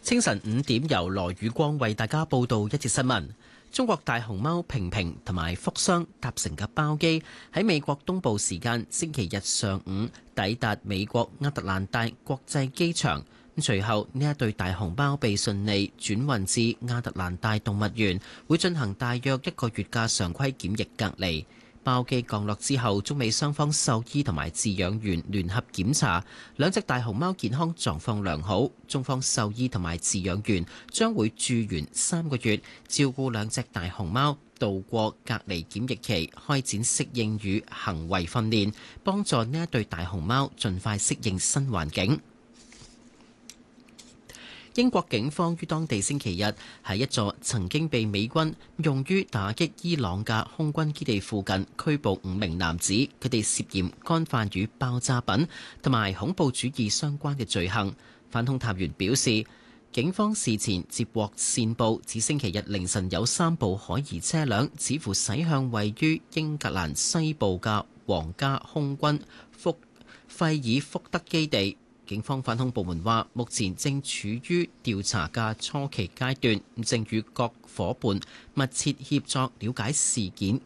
清晨5點，由羅宇光為大家報道一節新聞。中國大熊貓平平同埋福箱搭乘嘅包機喺美國東部時間星期日上午抵達美國亞特蘭大國際機場。隨後呢一對大熊貓被順利轉運至亞特蘭大動物園，會進行大約1個月嘅常規檢疫隔離。包機降落之後，中美雙方獸醫同埋飼養員聯合檢查，兩隻大熊貓健康狀況良好。中方獸醫同埋飼養員將會駐園3個月，照顧兩隻大熊貓度過隔離檢疫期，開展適應與行為訓練，幫助呢一對大熊貓盡快適應新環境。英國警方於當地星期日喺一座曾經被美軍用於打擊伊朗嘅空軍基地附近拘捕5名男子，佢哋涉嫌干犯與爆炸品同埋恐怖主義相關嘅罪行。反恐探員表示，警方事前接獲線報，指星期日凌晨有3部可疑車輛似乎駛向位於英格蘭西部嘅皇家空軍費爾福德基地。警方反恐部門話，目前正處於調查嘅初期階段，正與各夥伴密切協作了解事件